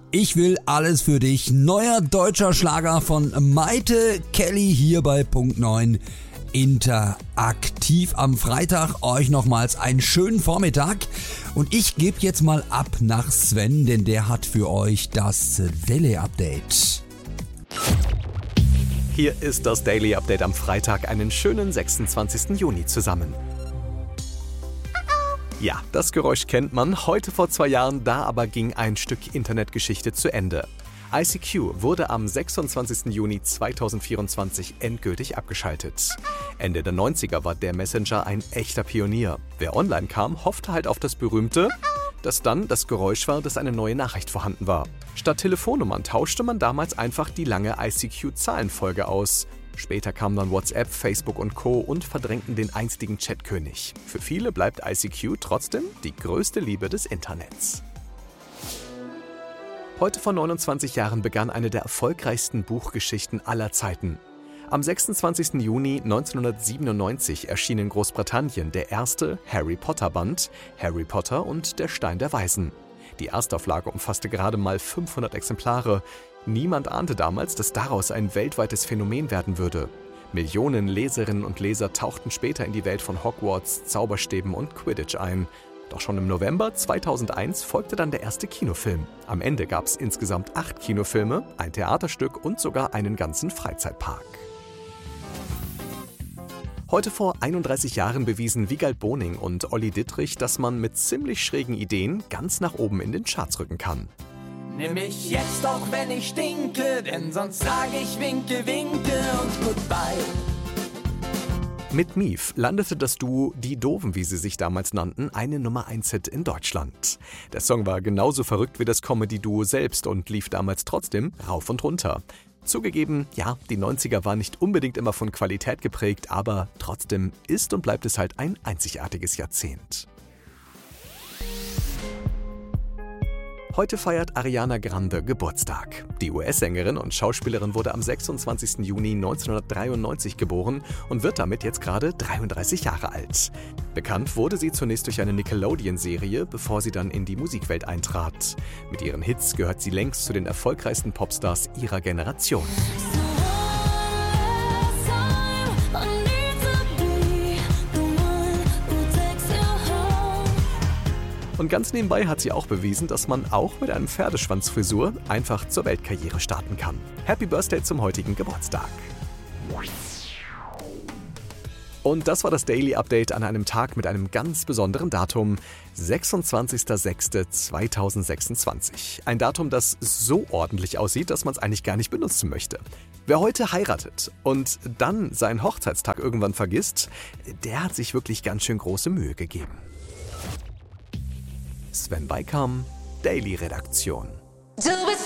Ich will alles für dich. Neuer deutscher Schlager von Maite Kelly hier bei Punkt 9. Interaktiv am Freitag. Euch nochmals einen schönen Vormittag. Und ich gebe jetzt mal ab nach Sven, denn der hat für euch das Daily Update. Hier ist das Daily Update am Freitag, einen schönen 26. Juni zusammen. Ja, das Geräusch kennt man. Heute vor 2 Jahren, da aber ging ein Stück Internetgeschichte zu Ende. ICQ wurde am 26. Juni 2024 endgültig abgeschaltet. Ende der 90er war der Messenger ein echter Pionier. Wer online kam, hoffte halt auf das berühmte, das dann das Geräusch war, dass eine neue Nachricht vorhanden war. Statt Telefonnummern tauschte man damals einfach die lange ICQ-Zahlenfolge aus. Später kamen dann WhatsApp, Facebook und Co. und verdrängten den einstigen Chatkönig. Für viele bleibt ICQ trotzdem die größte Liebe des Internets. Heute vor 29 Jahren begann eine der erfolgreichsten Buchgeschichten aller Zeiten. Am 26. Juni 1997 erschien in Großbritannien der erste Harry Potter-Band, Harry Potter und der Stein der Weisen. Die Erstauflage umfasste gerade mal 500 Exemplare. Niemand ahnte damals, dass daraus ein weltweites Phänomen werden würde. Millionen Leserinnen und Leser tauchten später in die Welt von Hogwarts, Zauberstäben und Quidditch ein. Doch schon im November 2001 folgte dann der erste Kinofilm. Am Ende gab es insgesamt 8 Kinofilme, ein Theaterstück und sogar einen ganzen Freizeitpark. Heute vor 31 Jahren bewiesen Wiegald Boning und Olli Dittrich, dass man mit ziemlich schrägen Ideen ganz nach oben in den Charts rücken kann. Nimm mich jetzt, auch wenn ich stinke, denn sonst sage ich winke, winke und goodbye. Mit Mief landete das Duo Die Doofen, wie sie sich damals nannten, eine Nummer-1-Hit in Deutschland. Der Song war genauso verrückt wie das Comedy-Duo selbst und lief damals trotzdem rauf und runter. Zugegeben, ja, die 90er waren nicht unbedingt immer von Qualität geprägt, aber trotzdem ist und bleibt es halt ein einzigartiges Jahrzehnt. Heute feiert Ariana Grande Geburtstag. Die US-Sängerin und Schauspielerin wurde am 26. Juni 1993 geboren und wird damit jetzt gerade 33 Jahre alt. Bekannt wurde sie zunächst durch eine Nickelodeon-Serie, bevor sie dann in die Musikwelt eintrat. Mit ihren Hits gehört sie längst zu den erfolgreichsten Popstars ihrer Generation. Und ganz nebenbei hat sie auch bewiesen, dass man auch mit einem Pferdeschwanzfrisur einfach zur Weltkarriere starten kann. Happy Birthday zum heutigen Geburtstag. Und das war das Daily Update an einem Tag mit einem ganz besonderen Datum, 26.06.2026. Ein Datum, das so ordentlich aussieht, dass man es eigentlich gar nicht benutzen möchte. Wer heute heiratet und dann seinen Hochzeitstag irgendwann vergisst, der hat sich wirklich ganz schön große Mühe gegeben. Sven Beikam, Daily Redaktion. Du bist